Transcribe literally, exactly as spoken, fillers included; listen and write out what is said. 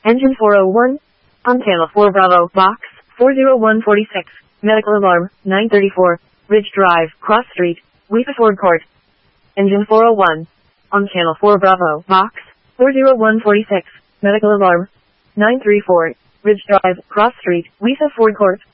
Engine four oh one. On channel four Bravo, box four oh one four six. Medical alarm, nine thirty-four. Ridge Drive, Cross Street, Weepa Ford Court. Engine four oh one. On channel four Bravo, box four oh one four six. Medical alarm, nine thirty-four. Ridge Drive, Cross Street, Weepa Ford Court.